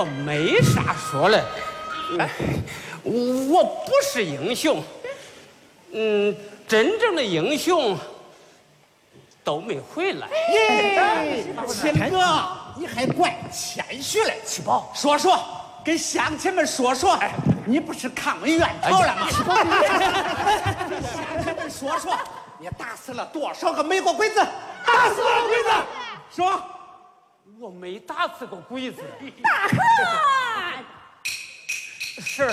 我没啥说了，我不是英雄，真正的英雄都没回来。 秦哥，你还怪谦虚嘞？启宝，说说，跟乡亲们说说，你不是抗美援朝了吗？跟乡亲们说说，你打死了多少个美国鬼子？打死了鬼子，说。 我没打死过鬼子。 大汉， 是。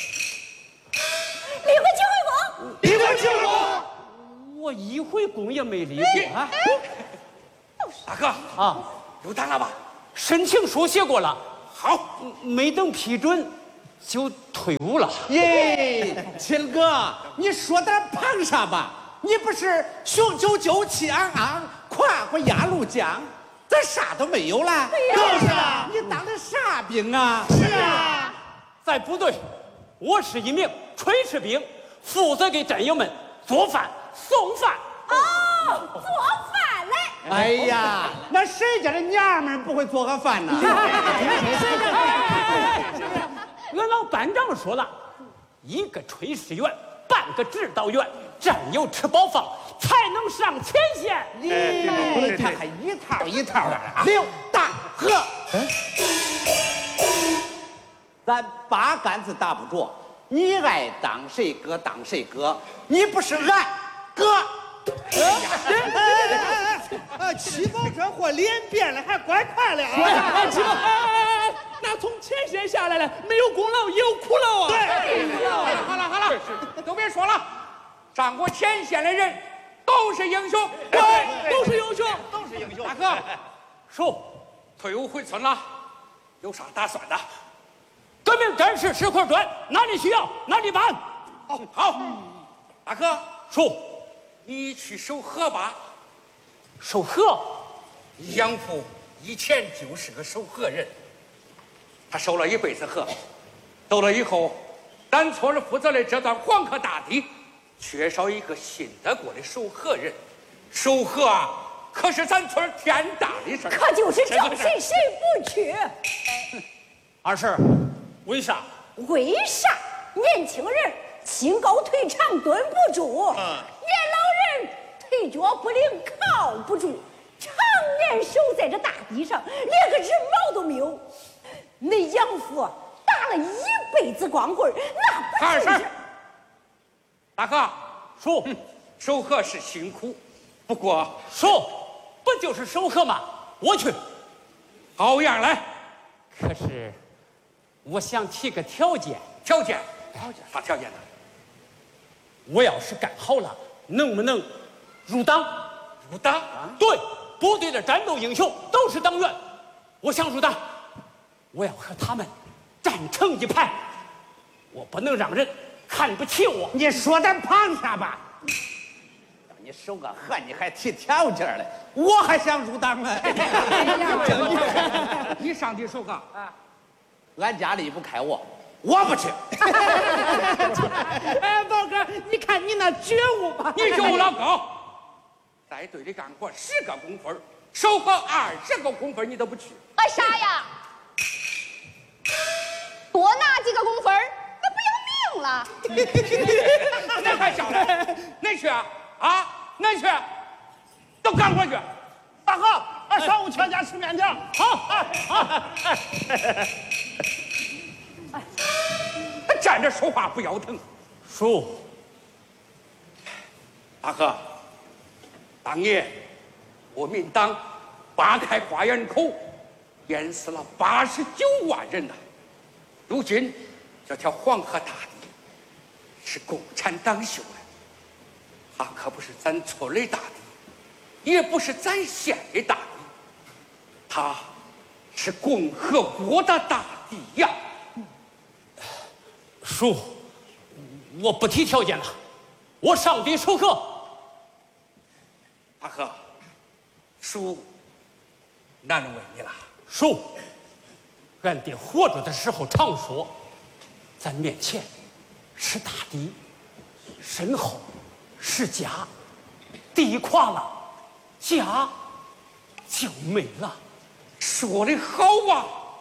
立过几回功？ 立过几回功？ 我一回功也没立过啊。 大哥啊，入党了吧？ 申请书写过了， 好， 没等批准就退伍了。 耶，秦哥，你说点旁啥吧？你不是雄赳赳气昂昂跨过鸭绿江？咱啥都没有了， 就是啊！你当的啥兵啊？ 是啊， 在部队，我是一名炊事兵，负责给战友们做饭送饭。 哦，做饭嘞！ 哎呀，那谁家的娘们不会做个饭呢？ 俺老班长说了，一个炊事员，半个指导员，战友吃饱饭才能上前线。 你看还一套一套的。刘大河，咱八竿子打不着，你爱当谁哥当谁哥，你不是俺哥。 启宝这货脸变了，还怪快了啊！启宝，那从前线下来了，没有功劳也有苦劳啊！ 对，好了，都别说了，上过前线的人都是英雄， 对，都是英雄， 都是英雄。大哥， 叔， 退伍回村了，有啥打算的？ 革命战士10块砖，哪里需要哪里办。 好，大哥， 叔， 你去守河吧。 守河， 养父以前就是个守河人，他守了一辈子河，走了以后，咱村负责的这段黄河大地，缺少一个信得过的守河人。守河啊，可是咱村天大的事儿， 可就是找谁谁不去。 二婶，为啥？ 为啥？年轻人心高腿长蹲不住，年老人腿脚不灵靠不住，常年守在这大地上，连个人毛都没有。那养父打了一辈子光棍，那不就是？ 大哥， 叔， 守河是辛苦，不过叔，不就是守河吗？我去， 好样来。 可是，我想提个条件。 条件？啥条件呢？ 我要是干好了，能不能入党？ 入党？ 对，部队的战斗英雄都是党员，我想入党，我要和他们站成一排，我不能让人看不起我。 你说点旁啥吧？你守个河，你还提条件嘞？我还想入党呢。 你上去守河啊？ 俺家离不开我不去。 哎，宝哥，你看你那觉悟吧， 你觉悟老高，在队里干活10个工分，守河20个工分，你都不去。 啥呀？多拿几个工分，那不要命了？ 那还笑呢？恁去啊？恁去？都干活去。 大哥，上午全家吃面条。好， 站着说话不腰疼。 叔， 大哥，当年国民党扒开花园口，淹死了89万人呐。如今这条黄河大地是共产党修的，它可不是咱村的大地，也不是咱县的大地，它是共和国的大地呀。 叔，我不提条件了，我上地守河。 大哥，叔难为你了。 叔，俺爹活着的时候常说，咱面前是大地，身后是家，地垮了，家就没了。 说的好啊！